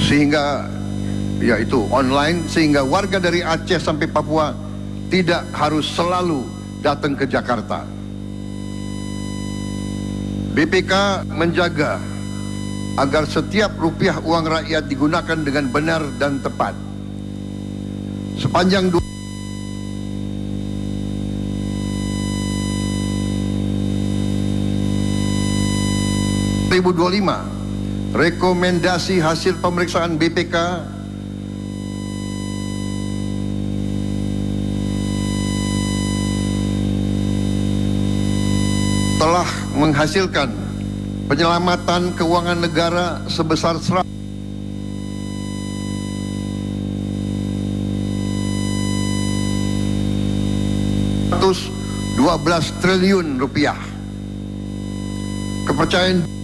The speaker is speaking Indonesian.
sehingga yaitu online, sehingga warga dari Aceh sampai Papua tidak harus selalu datang ke Jakarta. BPK menjaga agar setiap rupiah uang rakyat digunakan dengan benar dan tepat. Sepanjang 2025, rekomendasi hasil pemeriksaan BPK telah menghasilkan penyelamatan keuangan negara sebesar 112 triliun rupiah. Kepercayaan